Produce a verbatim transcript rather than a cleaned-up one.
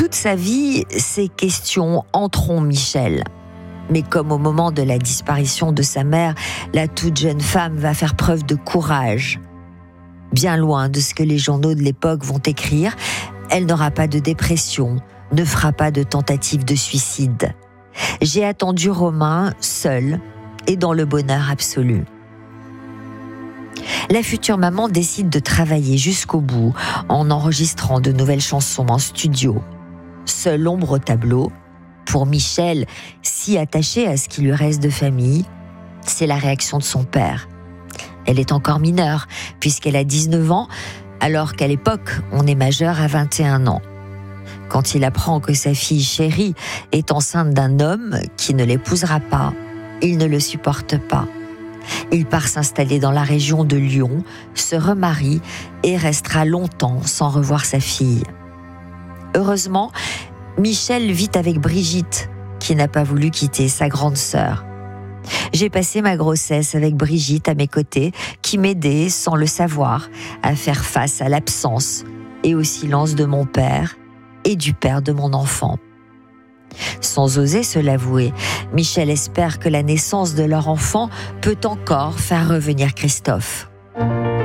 Toute sa vie, ces questions hanteront Michel. Mais comme au moment de la disparition de sa mère, la toute jeune femme va faire preuve de courage. Bien loin de ce que les journaux de l'époque vont écrire, elle n'aura pas de dépression, ne fera pas de tentative de suicide. J'ai attendu Romain seul et dans le bonheur absolu. La future maman décide de travailler jusqu'au bout en enregistrant de nouvelles chansons en studio. Seule ombre au tableau, pour Michel, si attaché à ce qui lui reste de famille, c'est la réaction de son père. Elle est encore mineure, puisqu'elle a dix-neuf ans, alors qu'à l'époque, on est majeur à vingt et un ans. Quand il apprend que sa fille chérie est enceinte d'un homme qui ne l'épousera pas, il ne le supporte pas. Il part s'installer dans la région de Lyon, se remarie et restera longtemps sans revoir sa fille. Heureusement, Michel vit avec Brigitte, qui n'a pas voulu quitter sa grande sœur. J'ai passé ma grossesse avec Brigitte à mes côtés, qui m'aidait, sans le savoir, à faire face à l'absence et au silence de mon père et du père de mon enfant. Sans oser se l'avouer, Michel espère que la naissance de leur enfant peut encore faire revenir Christophe.